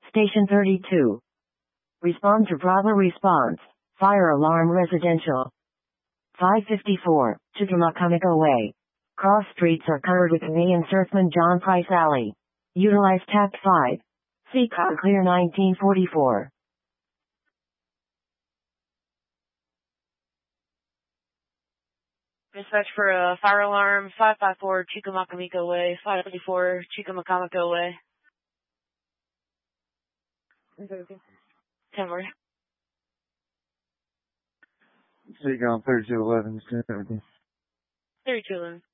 Station 32. Respond to Bravo response. Fire alarm residential. 554, Chickamauga Way. Cross streets are covered with V and Surfman John Price Alley. Utilize TAP 5. Seacon clear 1944. Dispatch for a fire alarm, 554 Chickamauga Way, 554 Chickamauga Way. 10 more. Seacon 3211, 3211.